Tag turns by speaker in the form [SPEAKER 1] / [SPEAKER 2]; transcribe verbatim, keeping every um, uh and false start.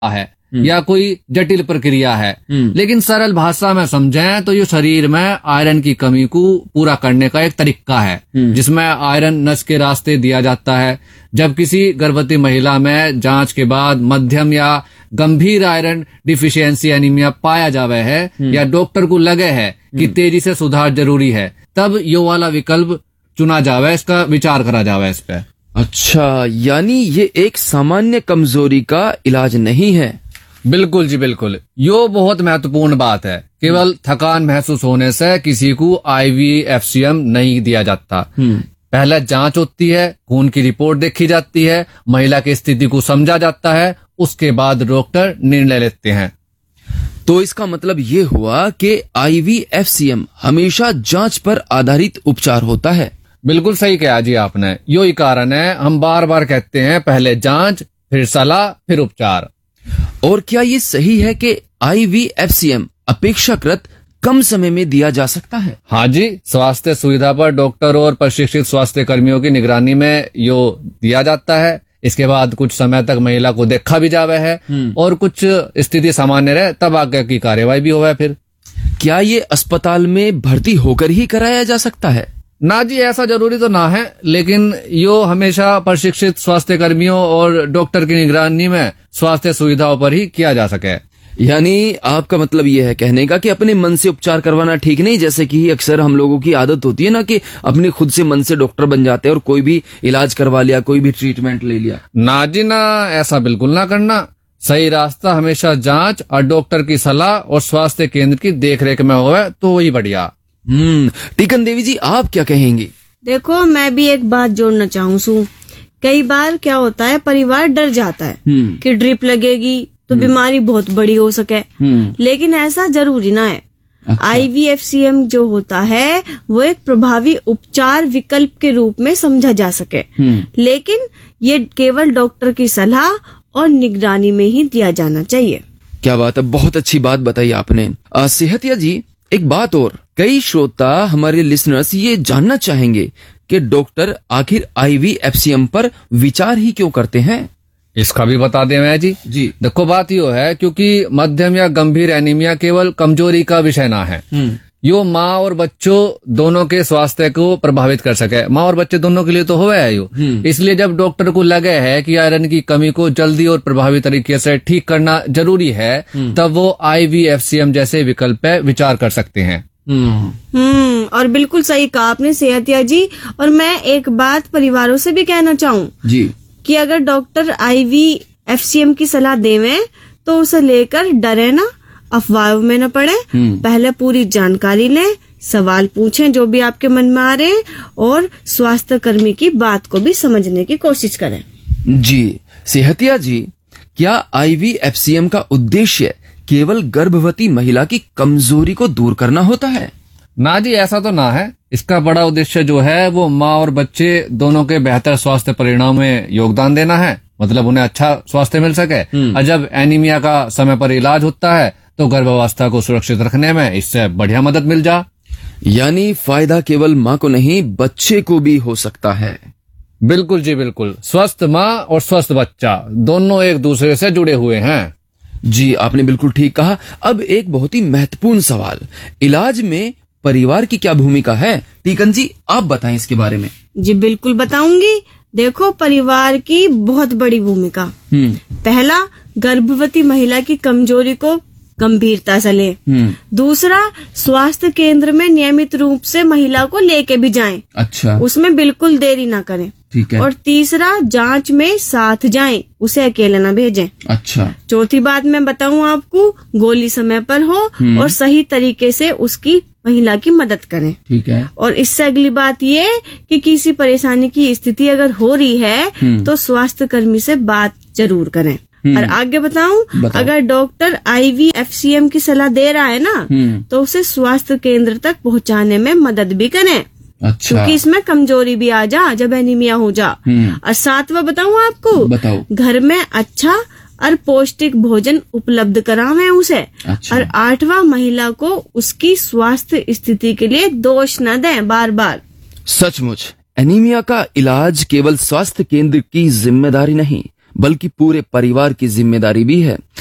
[SPEAKER 1] है या कोई जटिल प्रक्रिया है, लेकिन सरल भाषा में समझें तो ये शरीर में आयरन की कमी को पूरा करने का एक तरीका है, जिसमें आयरन नस के रास्ते दिया जाता है। जब किसी गर्भवती महिला में जांच के बाद मध्यम या गंभीर आयरन डिफिशियंसी एनीमिया पाया जावे है या डॉक्टर को लगे है कि तेजी से सुधार जरूरी है, तब यो वाला विकल्प चुना जावे, इसका विचार करा जावे इस पे।
[SPEAKER 2] अच्छा, यानी ये एक सामान्य कमजोरी का इलाज नहीं है।
[SPEAKER 1] बिल्कुल जी बिल्कुल, यो बहुत महत्वपूर्ण बात है। केवल थकान महसूस होने से किसी को आईवीएफसीएम नहीं दिया जाता। पहले जांच होती है, खून की रिपोर्ट देखी जाती है, महिला की स्थिति को समझा जाता है, उसके बाद डॉक्टर निर्णय लेते हैं।
[SPEAKER 2] तो इसका मतलब ये हुआ कि आईवीएफसीएम हमेशा जांच पर आधारित उपचार होता है।
[SPEAKER 1] बिल्कुल सही कहा जी आपने, यो ही कारण है हम बार बार कहते हैं पहले जांच, फिर सलाह, फिर उपचार।
[SPEAKER 2] और क्या ये सही है कि आईवीएफसीएम अपेक्षाकृत कम समय में दिया जा सकता है?
[SPEAKER 1] हाँ जी, स्वास्थ्य सुविधा पर डॉक्टर और प्रशिक्षित स्वास्थ्य कर्मियों की निगरानी में यो दिया जाता है। इसके बाद कुछ समय तक महिला को देखा भी जावे है और कुछ स्थिति सामान्य रहे तब आगे की कार्यवाही भी होवे। फिर
[SPEAKER 2] क्या ये अस्पताल में भर्ती होकर ही कराया जा सकता है?
[SPEAKER 1] ना जी, ऐसा जरूरी तो ना है, लेकिन यो हमेशा प्रशिक्षित स्वास्थ्य कर्मियों और डॉक्टर की निगरानी में स्वास्थ्य सुविधाओं पर ही किया जा सके।
[SPEAKER 2] यानी आपका मतलब ये है कहने का कि अपने मन से उपचार करवाना ठीक नहीं, जैसे कि अक्सर हम लोगों की आदत होती है ना कि अपने खुद से मन से डॉक्टर बन जाते हैं और कोई भी इलाज करवा लिया, कोई भी ट्रीटमेंट ले लिया।
[SPEAKER 1] ना जी ना, ऐसा बिल्कुल ना करना। सही रास्ता हमेशा जांच और डॉक्टर की सलाह और स्वास्थ्य केंद्र की देखरेख में होवे तो वही बढ़िया।
[SPEAKER 2] हम्म टीकन देवी जी, आप क्या कहेंगी?
[SPEAKER 3] देखो, मैं भी एक बात जोड़ना चाहूँ सू। कई बार क्या होता है, परिवार डर जाता है कि ड्रिप लगेगी तो बीमारी बहुत बड़ी हो सके, लेकिन ऐसा जरूरी ना है।
[SPEAKER 2] अच्छा।
[SPEAKER 3] आईवीएफसीएम जो होता है वो एक प्रभावी उपचार विकल्प के रूप में समझा जा सके, लेकिन ये केवल डॉक्टर की सलाह और निगरानी में ही दिया जाना चाहिए।
[SPEAKER 2] क्या बात है, बहुत अच्छी बात बताई आपने। सेहतिया जी, एक बात और, कई श्रोता हमारे लिसनर्स ये जानना चाहेंगे कि डॉक्टर आखिर आईवीएफसीएम पर विचार ही क्यों करते हैं?
[SPEAKER 1] इसका भी बता दें मैं जी।
[SPEAKER 2] जी
[SPEAKER 1] देखो, बात यो है क्योंकि मध्यम या गंभीर एनीमिया केवल कमजोरी का विषय ना है, यो माँ और बच्चों दोनों के स्वास्थ्य को प्रभावित कर सके। माँ और बच्चे दोनों के लिए तो हुआ है यो। इसलिए जब डॉक्टर को लगे है कि आयरन की कमी को जल्दी और प्रभावी तरीके से ठीक करना जरूरी है, तब वो आईवीएफसीएम जैसे विकल्प पे विचार कर सकते हैं।
[SPEAKER 3] हम्म और बिल्कुल सही कहा आपने सेहतिया जी। और मैं एक बात परिवारों से भी कहना चाहूँ
[SPEAKER 2] जी
[SPEAKER 3] कि अगर डॉक्टर आईवीएफसीएम की सलाह देवें तो उसे लेकर डरे ना, अफवाहों में न पड़े, पहले पूरी जानकारी लें, सवाल पूछें जो भी आपके मन में आ रहे हैं और स्वास्थ्य कर्मी की बात को भी समझने की कोशिश करें।
[SPEAKER 2] जी सेहतिया जी, क्या आईवीएफसीएम का उद्देश्य केवल गर्भवती महिला की कमजोरी को दूर करना होता है?
[SPEAKER 1] ना जी, ऐसा तो ना है। इसका बड़ा उद्देश्य जो है वो माँ और बच्चे दोनों के बेहतर स्वास्थ्य परिणाम में योगदान देना है, मतलब उन्हें अच्छा स्वास्थ्य मिल सके। और जब एनीमिया का समय पर इलाज होता है तो गर्भावस्था को सुरक्षित रखने में इससे बढ़िया मदद मिल जा।
[SPEAKER 2] यानी फायदा केवल माँ को नहीं, बच्चे को भी हो सकता है।
[SPEAKER 1] बिल्कुल जी बिल्कुल, स्वस्थ माँ और स्वस्थ बच्चा दोनों एक दूसरे से जुड़े हुए हैं।
[SPEAKER 2] जी आपने बिल्कुल ठीक कहा। अब एक बहुत ही महत्वपूर्ण सवाल, इलाज में परिवार की क्या भूमिका है? टीकन जी, आप बताएं इसके बारे में।
[SPEAKER 3] जी बिल्कुल बताऊंगी। देखो, परिवार की बहुत बड़ी भूमिका। पहला, गर्भवती महिला की कमजोरी को गंभीरता से ले। दूसरा, स्वास्थ्य केंद्र में नियमित रूप से महिला को लेके भी जाएं।
[SPEAKER 2] अच्छा,
[SPEAKER 3] उसमें बिल्कुल देरी ना करें।
[SPEAKER 2] ठीक है।
[SPEAKER 3] और तीसरा, जांच में साथ जाएं, उसे अकेले ना भेजें।
[SPEAKER 2] अच्छा।
[SPEAKER 3] चौथी बात मैं बताऊं आपको, गोली समय पर हो और सही तरीके से उसकी महिला की मदद करें।
[SPEAKER 2] ठीक है।
[SPEAKER 3] और इससे अगली बात ये कि किसी परेशानी की स्थिति अगर हो रही है तो स्वास्थ्य कर्मी से बात जरूर करें। और आगे बताऊं,
[SPEAKER 2] बताओ।
[SPEAKER 3] अगर डॉक्टर आईवीएफसीएम की सलाह दे रहा है ना तो उसे स्वास्थ्य केंद्र तक पहुंचाने में मदद भी करें।
[SPEAKER 2] अच्छा।
[SPEAKER 3] क्योंकि इसमें कमजोरी भी आ जा जब एनीमिया हो जा। और सातवां बताऊं आपको,
[SPEAKER 2] बताओ।
[SPEAKER 3] घर में अच्छा और पौष्टिक भोजन उपलब्ध करावें उसे।
[SPEAKER 2] अच्छा।
[SPEAKER 3] और आठवां, महिला को उसकी स्वास्थ्य स्थिति के लिए दोष न दें बार बार।
[SPEAKER 2] सचमुच एनीमिया का इलाज केवल स्वास्थ्य केंद्र की जिम्मेदारी नहीं बल्कि पूरे परिवार की जिम्मेदारी भी है।